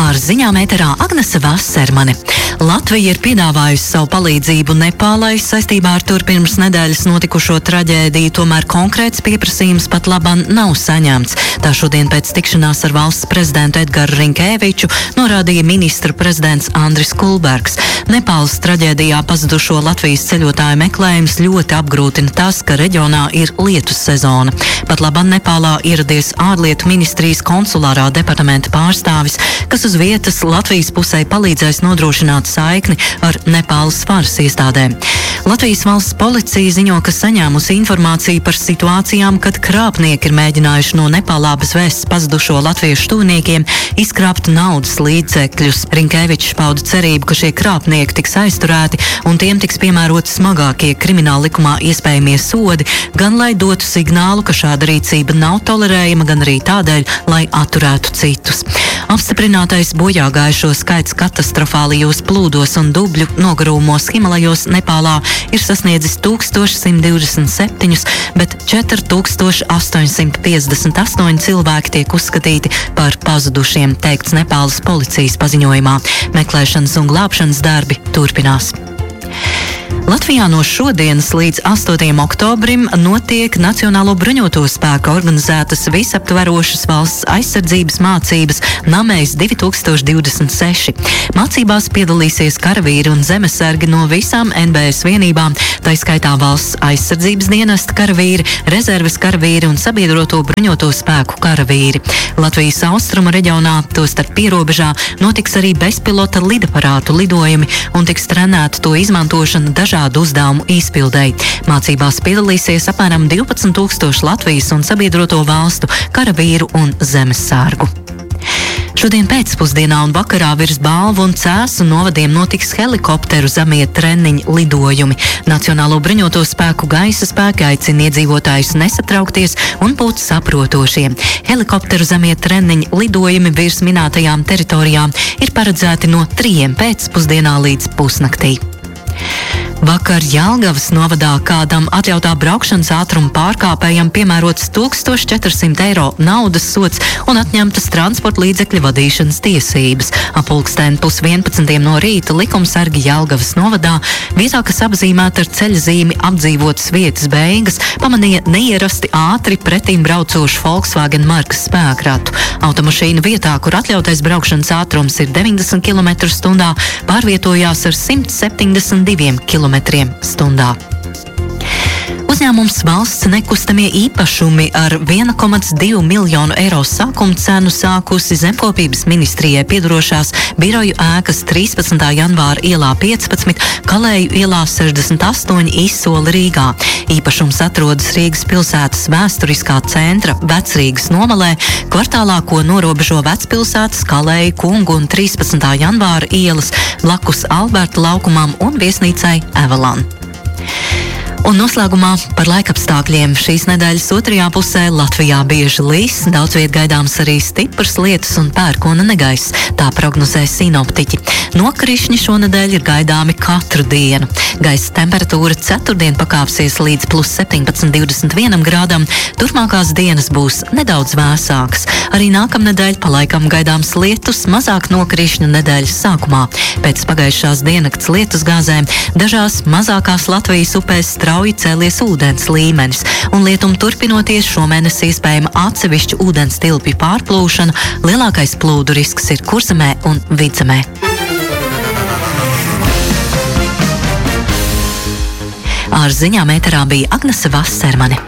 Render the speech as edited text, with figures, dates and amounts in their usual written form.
Ar ziņām ēterā Agnese Vassermane. Latvija ir piedāvājusi savu palīdzību Nepālai saistībā ar tur pirms nedēļas notikušo traģēdiju, tomēr konkrēts pieprasījums pat laban nav saņemts. Tā šodien pēc tikšanās ar valsts prezidentu Edgaru Rinkēviču norādīja ministra prezidents Andris Kulbergs. Nepāles traģēdijā pazudušo Latvijas ceļotāju meklējums ļoti apgrūtina tas, ka reģionā ir lietus sezona. Pat laban Nepālā ieradies ārlietu ministrijas konsulārā departamenta pārstāvis, kas uz vietas Latvijas pusē palīdzēs nodrošināt saikni ar Nepāles varas iestādēm. Latvijas valsts policija ziņo, ka saņēmusi informāciju par situācijām, kad krāpnieki ir mēģinājuši no Nepālā bez vēsts pazudušo latviešu tuviniekiem izkrāpt naudas līdzekļus. Rinkēvičs pauda cerību, ka šie krāpnieki tiks aizturēti un tiem tiks piemēroti smagākie krimināla likumā iespējamie sodi, gan lai dotu signālu, ka šāda rīcība nav tolerējama, gan arī tādēļ, lai atturētu citus. Apstiprinātais bojāgājušo skaits katastrofālijos plūdos un dubļu nogrūmos Himalajos Nepālā ir sasniedzis 1127, bet 4858 cilvēki tiek uzskatīti par pazudušiem, teikts Nepāles policijas paziņojumā. Meklēšanas un glābšanas darbi turpinās. Latvijā no šodienas līdz 8. oktobrim notiek Nacionālo bruņoto spēku organizētas visaptverošas valsts aizsardzības mācības Namejs 2026. Mācībās piedalīsies karavīri un zemesargi no visām NBS vienībām, tā skaitā valsts aizsardzības dienesta karavīri, rezerves karavīri un sabiedroto bruņoto spēku karavīri. Latvijas austrumu reģionā, tostarp pierobežā, notiks arī bezpilota lidaparātu lidojumi un tiks trenēta to izmantošana dažādu uzdevumu izpildēji. Mācībās piedalīsies apmēram 12 000 Latvijas un sabiedroto valstu karavīru un zemesārgu. Šodien pēcpusdienā un vakarā virs Balvu un Cēsu novadiem notiks helikopteru zemie treniņu lidojumi. Nacionālo bruņoto spēku gaisa spēki aicina iedzīvotājus nesatraukties un būt saprotošiem. Helikopteru zemie treniņu lidojumi virs minētajām teritorijām ir paredzēti no 3 pēcpusdienā līdz pusnaktī. Vakar Jelgavas novadā kādam atļautā braukšanas ātruma pārkāpējam piemērots 1400 eiro naudas sods un atņemtas transporta līdzekļu vadīšanas tiesības. Ap 10:30 no rīta likumsargi Jelgavas novadā, vietā, kas apzīmēta ar ceļzīmi apdzīvotas vietas beigas, pamanīja neierasti ātri pretīm braucošu Volkswagen markas spēkratu. Automašīna vietā, kur atļautais braukšanas ātrums ir 90 km/h, pārvietojās ar 172 km/h. Uzņēmums Valsts nekustamie īpašumi ar 1,2 miljonu eiro sākuma cenu sākusi Zemkopības ministrijai piedarošās biroju ēkas 13. janvāra ielā 15, Kalēju ielā 68 izsoli Rīgā. Īpašums atrodas Rīgas pilsētas vēsturiskā centra Vecrīgas nomalē, kvartālā, ko norobežo Vecpilsētas, Kalēju, Kungu un 13. janvāra ielas blakus Alberta laukumam un viesnīcai Evelan. Un noslēgumā par laikapstākļiem. Šīs nedēļas otrajā pusē Latvijā bieži līs, daudz viet gaidāms arī stiprs lietus un pērkona negaiss, tā prognozē sinoptiķi. Nokrišņi šonedēļ ir gaidāmi katru dienu. Gaisa temperatūra ceturtdien pakāpsies līdz +17–21 grādam, turpmākās dienas būs nedaudz vēsākas. Arī nākamnedēļ palaikam gaidāms lietus, mazāk nokrišņu nedēļas sākumā. Pēc pagājušās diennakts lietusgāzēm dažās mazākās Latvijas upēs strauji cēlies ūdens līmenis, un lietum turpinoties šomēnes iespējama atsevišķu ūdens tilpju pārplūšana, lielākais plūdu risks ir Kurzemē un Vidzemē. Ar ziņām ēterā bija Agnese Vassermane.